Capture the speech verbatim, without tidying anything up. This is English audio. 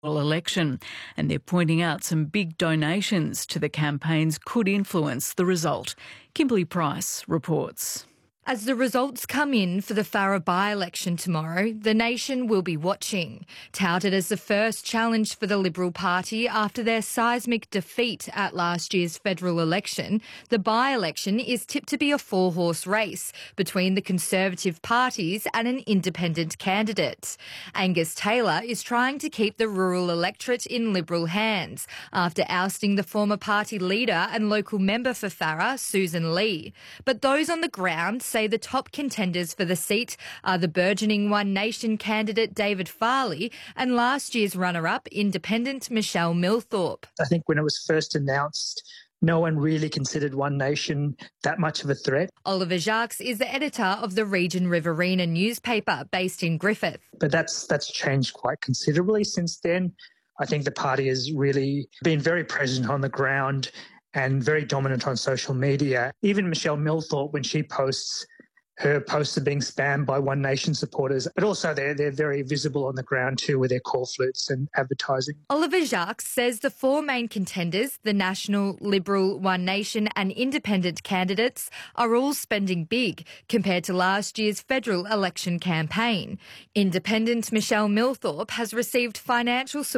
election, and they're pointing out some big donations to the campaigns could influence the result. Kimberly Price reports. As the results come in for the Farrer by-election tomorrow, the nation will be watching. Touted as the first challenge for the Liberal Party after their seismic defeat at last year's federal election, the by-election is tipped to be a four-horse race between the Conservative parties and an independent candidate. Angus Taylor is trying to keep the rural electorate in Liberal hands after ousting the former party leader and local member for Farrer, Susan Lee. But those on the ground say the top contenders for the seat are the burgeoning One Nation candidate David Farley and last year's runner-up independent Michelle Millthorpe. I think when it was first announced, no one really considered One Nation that much of a threat. Oliver Jacques is the editor of the Region Riverina newspaper based in Griffith. But that's that's changed quite considerably since then. I think the party has really been very present on the ground and very dominant on social media. Even Michelle Millthorpe, when she posts, her posts are being spammed by One Nation supporters, but also they're, they're very visible on the ground too with their call flutes and advertising. Oliver Jacques says the four main contenders, the National, Liberal, One Nation and independent candidates, are all spending big compared to last year's federal election campaign. Independent Michelle Millthorpe has received financial support